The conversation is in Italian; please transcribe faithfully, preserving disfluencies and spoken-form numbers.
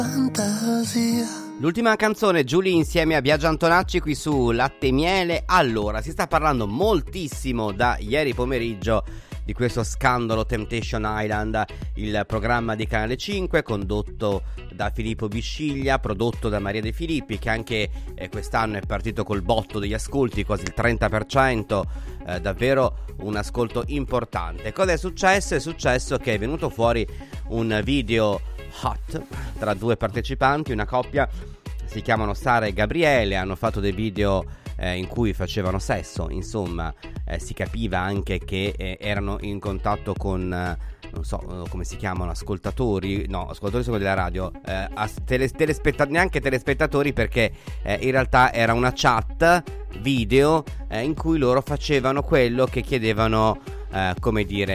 L'ultima canzone, Giulia insieme a Biagio Antonacci qui su Latte e Miele. Allora, si sta parlando moltissimo da ieri pomeriggio di questo scandalo Temptation Island, il programma di Canale cinque condotto da Filippo Bisciglia, prodotto da Maria De Filippi, che anche eh, quest'anno è partito col botto degli ascolti, quasi il trenta per cento, eh, davvero un ascolto importante. Cosa è successo? È successo che è venuto fuori un video hot tra due partecipanti, una coppia, si chiamano Sara e Gabriele, hanno fatto dei video eh, in cui facevano sesso, insomma eh, si capiva anche che eh, erano in contatto con eh, non so come si chiamano, ascoltatori, no, ascoltatori sono della radio, eh, tele, telespetta- neanche telespettatori, perché eh, in realtà era una chat video eh, in cui loro facevano quello che chiedevano, eh, come dire,